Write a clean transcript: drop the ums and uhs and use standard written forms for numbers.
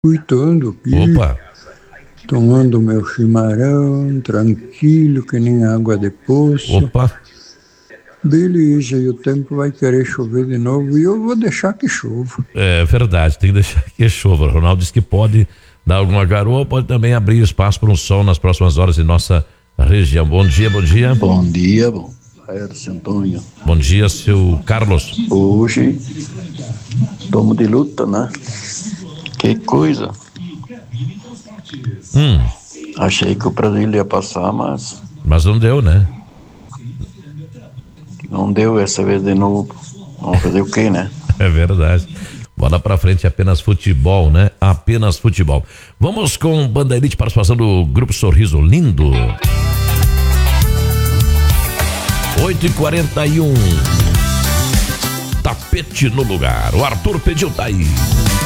Escutando aqui, Opa, tomando meu chimarrão, tranquilo, que nem água de poço. opa. Beleza, e o tempo vai querer chover de novo e eu vou deixar que chova. É verdade, tem que deixar que chova. O Ronaldo disse que pode dar alguma garoa, pode também abrir espaço para um sol nas próximas horas em nossa região. Bom dia, bom dia. Bom dia, bom. Aércio Antônio. Bom dia, seu Carlos. Hoje, tomo de luta, né? Que coisa. Achei que o Brasil ia passar, mas Não deu, né? não deu essa vez de novo. Vamos fazer o quê, né? É verdade. Bola pra frente, apenas futebol, né? Apenas futebol. Vamos com Bandeirite, participação do Grupo Sorriso Lindo. 8h41. Tapete no lugar. O Arthur pediu, tá aí.